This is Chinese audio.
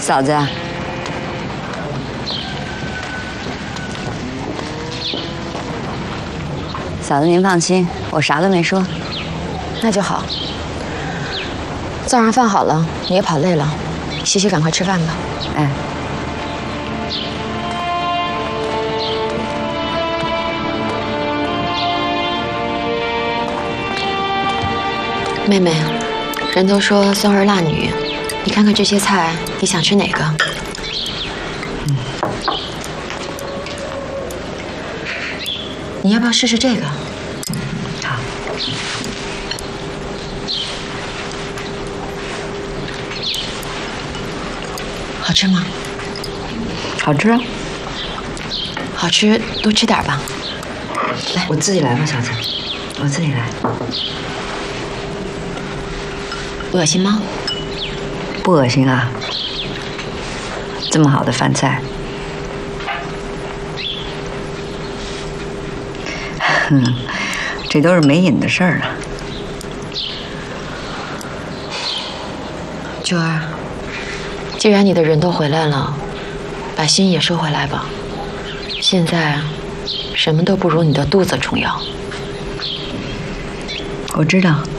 嫂子，嫂子您放心，我啥都没说。 那就好。早上饭好了，你也跑累了，洗洗赶快吃饭吧。 哎。 妹妹，人都说酸儿辣女，你看看这些菜，你想吃哪个？你要不要试试这个？ 好。 好吃吗？ 好吃啊。 好吃，多吃点吧。来， 我自己来吧，嫂子，我自己来。 恶心吗？ 不恶心啊，这么好的饭菜，这都是没瘾的事儿啊。 娟儿，既然你的人都回来了，把心也收回来吧。现在，什么都不如你的肚子重要。 我知道。